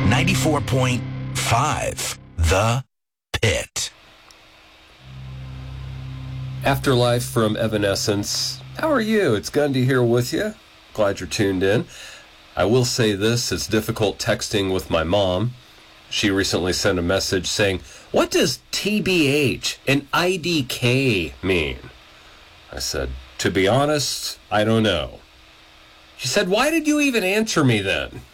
94.5 The Pit. Afterlife from Evanescence. How are you? It's Gundy here with you. Glad you're tuned in. I will say this, it's difficult texting with my mom. She recently sent a message saying, "What does TBH and IDK mean?" I said, "To be honest, I don't know." She said, "Why did you even answer me then?"